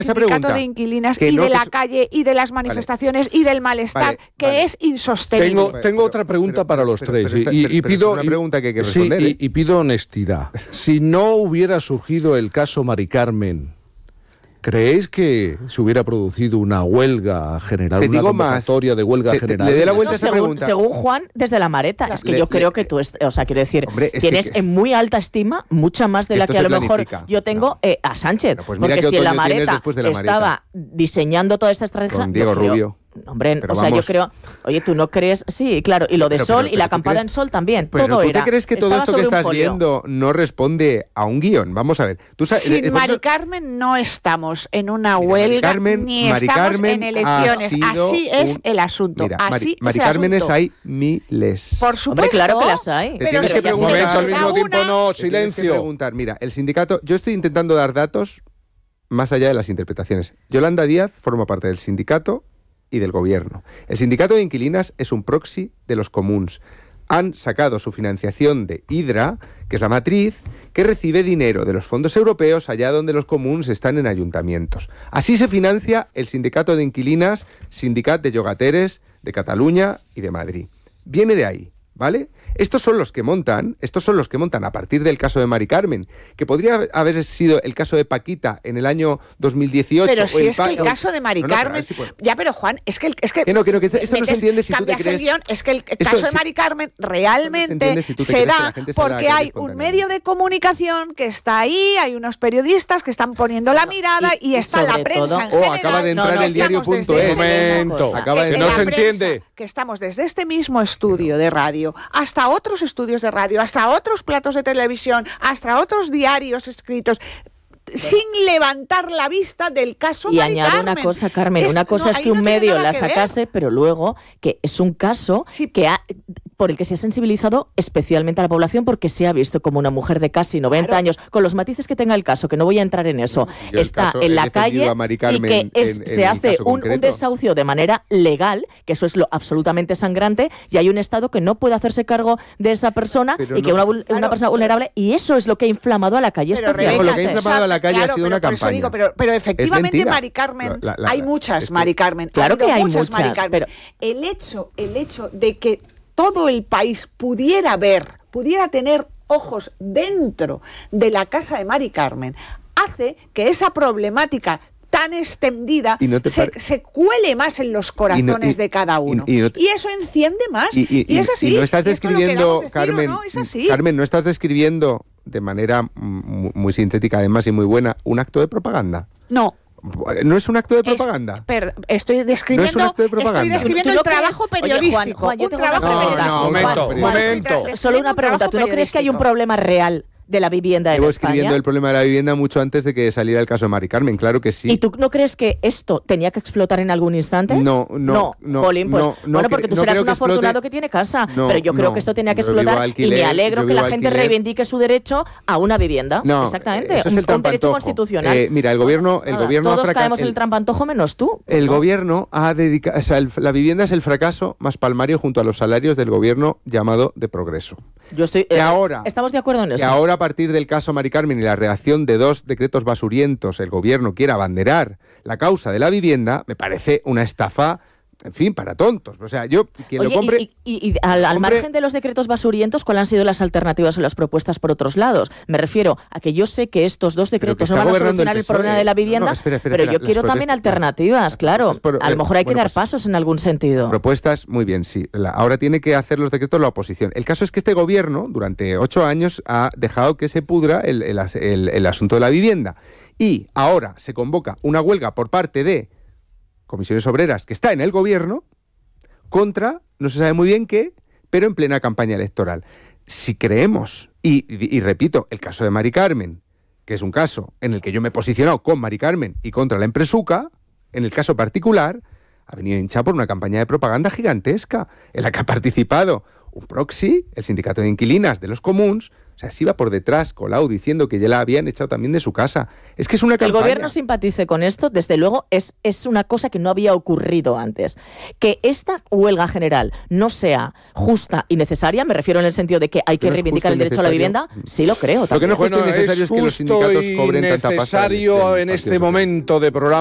sindicato de inquilinas y de la calle y de las manifestaciones y del malestar, es insostenible. Tengo otra pregunta para los tres y pido una pregunta que hay que responder. Y pido honestidad. Si no hubiera surgido el caso Mari Carmen, ¿creéis que se hubiera producido una huelga general, una convocatoria de huelga general? Le dé la vuelta a esa pregunta. Según Juan, desde la Mareta. Es que yo creo que tú, quiero decir, tienes en muy alta estima, mucha más de la que a lo mejor yo tengo a Sánchez. Pues porque si en la Mareta estaba diseñando toda esta estrategia... Con Diego Rubio. Hombre, yo creo... Oye, ¿tú no crees? Sí, claro, y lo de Sol y la acampada en Sol también, todo era. ¿Tú te crees que todo esto que estás viendo no responde a un guión? Vamos a ver. Sin Mari Carmen no estamos en una huelga, ni estamos en elecciones. Así es el asunto. Mari Cármenes hay miles. Por supuesto. Hombre, claro que las hay. Te tienes que preguntar al mismo tiempo, no, silencio. Mira, el sindicato... Yo estoy intentando dar datos más allá de las interpretaciones. Yolanda Díaz forma parte del sindicato y del gobierno. El sindicato de inquilinas es un proxy de los comuns. Han sacado su financiación de Hidra, que es la matriz, que recibe dinero de los fondos europeos allá donde los comuns están en ayuntamientos. Así se financia el sindicato de inquilinas, Sindicat de Llogateres de Cataluña y de Madrid. Viene de ahí, ¿vale? Estos son los que montan a partir del caso de Mari Carmen, que podría haber sido el caso de Paquita en el año 2018. Pero si es que el caso de Mari Carmen... Ya, pero Juan, es que esto no se entiende si tú te crees... Es que el caso de Mari Carmen realmente se da porque hay un medio de comunicación que está ahí, hay unos periodistas que están poniendo la mirada y está la prensa en general. Acaba de entrar el diario.es. Momento, que no se entiende. Que estamos desde este mismo estudio de radio hasta otros estudios de radio, hasta otros platos de televisión, hasta otros diarios escritos, sin levantar la vista del caso Mari Carmen. Y añado una cosa, Carmen, una cosa es que un medio la sacase, pero luego que es un caso por el que se ha sensibilizado especialmente a la población porque se ha visto como una mujer de casi 90 años, con los matices que tenga el caso, que no voy a entrar en eso, está en la calle y que se hace un desahucio de manera legal, que eso es lo absolutamente sangrante, y hay un Estado que no puede hacerse cargo de esa persona y que una persona vulnerable, y eso es lo que ha inflamado a la calle especialmente. Lo que ha inflamado a la calle ha sido una campaña. Pero efectivamente Mari Carmen, hay muchas Mari Carmen. Claro que hay muchas, pero el hecho de que todo el país pudiera tener ojos dentro de la casa de Mari Carmen, hace que esa problemática tan extendida se cuele más en los corazones de cada uno. Y eso enciende más. Y es así. Y no estás describiendo, Carmen, Carmen, no estás describiendo de manera muy sintética además y muy buena un acto de propaganda. No. ¿No es un acto de propaganda? Estoy describiendo el trabajo periodístico. Juan, yo tengo una pregunta. Momento. Solo una pregunta. ¿Tú no crees que hay un problema real de la vivienda en España? Llevo escribiendo el problema de la vivienda mucho antes de que saliera el caso de Mari Carmen, claro que sí. ¿Y tú no crees que esto tenía que explotar en algún instante? No. Jolín, pues, bueno, porque tú serás un afortunado que tiene casa, pero yo creo que esto tenía que explotar y me alegro que la gente reivindique su derecho a una vivienda. Exactamente, eso es un derecho constitucional. Mira, el gobierno todos caemos en el trampantojo menos tú. El gobierno ha dedicado, o sea, la vivienda es el fracaso más palmario junto a los salarios del gobierno llamado de progreso. Yo estoy. Estamos de acuerdo en eso. Y ahora, a partir del caso Mari Carmen y la redacción de 2 decretos basurientos, el gobierno quiere abanderar la causa de la vivienda, me parece una estafa, en fin, para tontos. O sea, quien lo compre... Y al margen de los decretos basurientos, ¿cuáles han sido las alternativas o las propuestas por otros lados? Me refiero a que yo sé que estos 2 decretos no van a solucionar el problema de la vivienda, pero yo quiero también alternativas, claro. A lo mejor hay que dar pasos en algún sentido. Propuestas, muy bien, sí. Ahora tiene que hacer los decretos la oposición. El caso es que este gobierno, durante 8 años, ha dejado que se pudra el asunto de la vivienda. Y ahora se convoca una huelga por parte de Comisiones Obreras, que está en el gobierno, contra, no se sabe muy bien qué, pero en plena campaña electoral. Si creemos, y repito, el caso de Mari Carmen, que es un caso en el que yo me he posicionado con Mari Carmen y contra la empresuca, en el caso particular, ha venido hinchado por una campaña de propaganda gigantesca, en la que ha participado un proxy, el sindicato de inquilinas de los comuns, sea, se iba por detrás, Colau, diciendo que ya la habían echado también de su casa. Es que es una campaña. El gobierno simpatice con esto, desde luego, es una cosa que no había ocurrido antes. Que esta huelga general no sea justa y necesaria, me refiero en el sentido de que hay que reivindicar el derecho a la vivienda, sí lo creo. Lo que no es justo y necesario es que los sindicatos cobren tanta pasta. En este momento de programa